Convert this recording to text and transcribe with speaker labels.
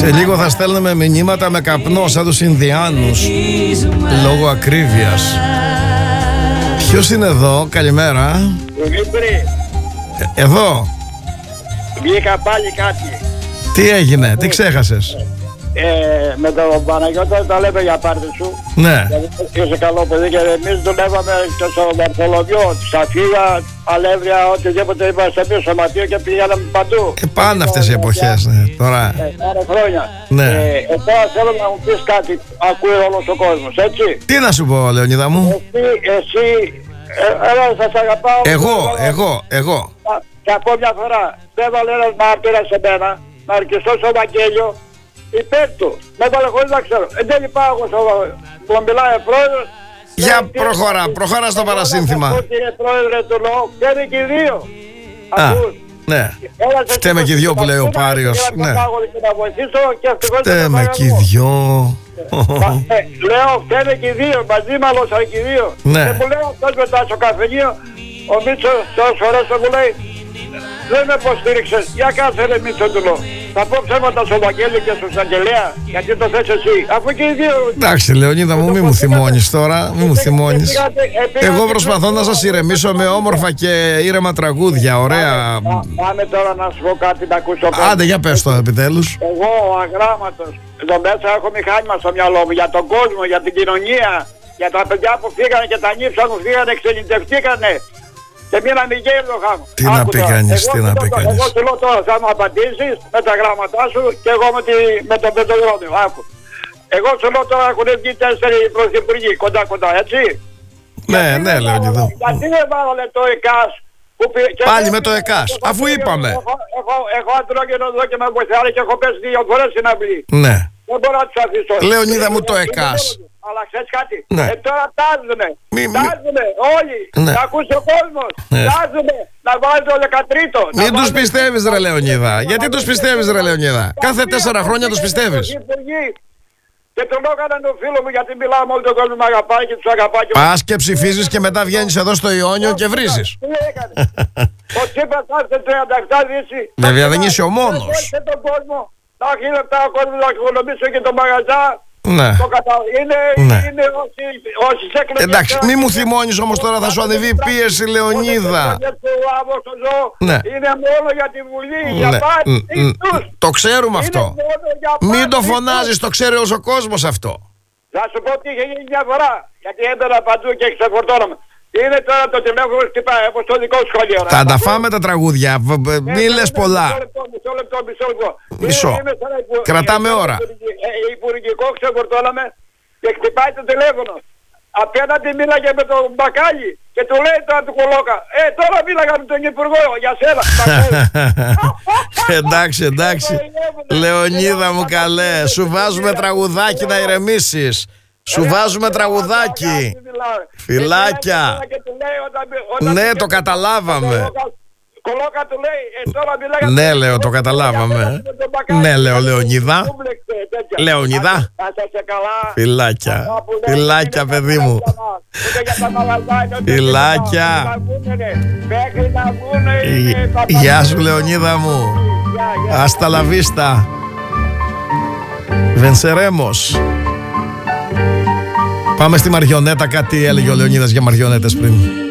Speaker 1: Σε λίγο θα στέλνουμε μηνύματα με καπνό σαν τους Ινδιάνους, λόγω ακρίβειας. Ποιος είναι εδώ, καλημέρα? Εδώ.
Speaker 2: Βγήκα πάλι κάτι.
Speaker 1: Τι έγινε, τι ξέχασες?
Speaker 2: Με τον Παναγιώτα τα λέμε για πάρτι σου.
Speaker 1: Ναι.
Speaker 2: Είσαι καλό παιδί και εμείς δουλεύαμε και στο Βαρθολομιό, στα Φύλλα, Αλεύρια, οτιδήποτε είμαστε εμείς στο Ματίο και πηγαίναμε παντού.
Speaker 1: Πάνε αυτές οι εποχές, ναι, τώρα.
Speaker 2: Άρα χρόνια.
Speaker 1: Ναι.
Speaker 2: Τώρα θέλω να μου πεις κάτι, ακούει όλος ο κόσμος, έτσι.
Speaker 1: Τι να σου πω, Λεωνίδα μου?
Speaker 2: Εσύ, έλα σας αγαπάω.
Speaker 1: Εγώ.
Speaker 2: Και από μια φορά, δεν έβαλε ένας μάρτυρας σε μένα, να αρκεστώ στο Ευαγγέλιο, υπέρ του. Με έβαλε χωρίς να ξέρω. Δεν υπάρχω στο που μιλάει ο πρόεδρος.
Speaker 1: Για προχώρα στο παρασύνθημα.
Speaker 2: Κύριε πρόεδρε του λόγου, φταίνε και οι δύο.
Speaker 1: Ναι. Φταίμε και οι δυο που λέει ο Πάριος. Ναι. Φταίμε και οι δυο.
Speaker 2: Λέω φταίνε και οι δύο, μαζί μαλώσαν και οι δύο.
Speaker 1: Ναι.
Speaker 2: Και μου λέει αυτός μετά στο καφενείο, ο Μίτσος τόσες φορές μου λέει, δεν με υποστήριξες, για κάτσε ρε Μίτσο του λέω. Θα πω ψέματα στο Βαγγέλη και στον Αγγελέα, γιατί το θες εσύ, αφού και οι δύο.
Speaker 1: Εντάξει Λεωνίδα μου, μη μου θυμώνεις τώρα, μη μου θυμώνεις. Εγώ προσπαθώ να σας ηρεμήσω με όμορφα και ήρεμα τραγούδια, ωραία.
Speaker 2: Πάμε τώρα να σου πω κάτι να ακούσω.
Speaker 1: Άντε για πες το επιτέλους.
Speaker 2: Εγώ ο αγράμματος, εδώ μέσα έχω μηχάνημα στο μυαλό μου για τον κόσμο, για την κοινωνία, για τα παιδιά που φύγανε και τα νύψα μου φύγανε, ξενιτευτήκανε. Και μείναμε γέλιο γάμο.
Speaker 1: Τι να πει κανείς, τι να πει κανείς.
Speaker 2: Εγώ σου λέω τώρα θα μου απαντήσεις με τα γράμματά σου και εγώ με τον πεντοδρόμιο. Άκου. Εγώ σου λέω τώρα έχουν βγει 4 πρωθυπουργοί κοντά, έτσι.
Speaker 1: Ναι, Λεωνίδα.
Speaker 2: Γιατί δεν βάλανε το ΕΚΑΣ.
Speaker 1: Πάλι με το ΕΚΑΣ, αφού είπαμε.
Speaker 2: Έχω αντρόγενο εδώ και με βοηθάει και έχω πέσει 2 φορές στην αυλή.
Speaker 1: Ναι.
Speaker 2: Δεν μπορώ να τους αφήσω.
Speaker 1: Λεωνίδα μου το ΕΚΑΣ.
Speaker 2: Αλλά ξέρεις κάτι,
Speaker 1: Ναι.
Speaker 2: Τώρα τάζουνε όλοι,
Speaker 1: Ναι.
Speaker 2: να ακούσει ο κόσμος,
Speaker 1: Ναι.
Speaker 2: τάζουνε να βάλει το 13ο.
Speaker 1: Μην τους πιστεύεις ρε Λεωνίδα, γιατί τους πιστεύεις ρε Λεωνίδα? Κάθε 4 χρόνια τους πιστεύεις.
Speaker 2: Και τον έκανα τον φίλο μου γιατί μιλάω με όλο τον κόσμο, με αγαπάει και τους αγαπάει.
Speaker 1: Πας και ψηφίζεις και μετά βγαίνεις εδώ στο Ιόνιο και βρίζεις.
Speaker 2: Τι έκανε. Ο Τσίπρας άφησε 37 δίση.
Speaker 1: Βέβαια δεν είσαι ο μόνος.
Speaker 2: Και τον κόσμο, τα 1.000 λεπτά ο κόσμος να οικονομήσω και το μαγαζά.
Speaker 1: Ναι.
Speaker 2: Είναι όσοι σε εκλογές.
Speaker 1: Εντάξει, μη μου θυμώνεις όμως τώρα, θα σου ανεβεί πίεση Λεωνίδα. Ναι.
Speaker 2: Είναι μόνο για τη Βουλή, για πάρτι τους.
Speaker 1: Το ξέρουμε αυτό. Μην το φωνάζεις, το ξέρει όλος ο κόσμος αυτό.
Speaker 2: Θα σου πω τι είχε γίνει μια φορά, γιατί έμπαινα παντού και ξεφορτώνομαι. Είναι τώρα το τηλέφωνο χτυπάει, όπως το δικό σου σχολείο.
Speaker 1: Θα τα φάμε τα τραγούδια, μη λες πολλά. Μισό. Κρατάμε ώρα.
Speaker 2: Υπουργικό ξεφορτώναμε και χτυπάει το τηλέφωνο. Απέναντι μίλαγε με τον Μπακάλι και του λέει τώρα του Κολόκα, τώρα μίλαγα με τον Υπουργό για σένα.
Speaker 1: Εντάξει. Λεωνίδα μου καλέ, σου βάζουμε τραγουδάκι να ηρεμήσεις. Σου βάζουμε τραγουδάκι. Φιλάκια. Ναι, το καταλάβαμε.
Speaker 2: Κολόκα του λέει, τώρα μιλάγαμε.
Speaker 1: Ναι, λέω, το καταλάβαμε. Ναι, λέω, Λεωνίδα. Λεωνίδα. Φιλάκια, παιδί μου. Φιλάκια. Γεια σου, Λεωνίδα μου. Hasta la vista. Venceremos. Πάμε στη Μαριονέτα, κάτι έλεγε ο Λεωνίδας για μαριονέτες πριν.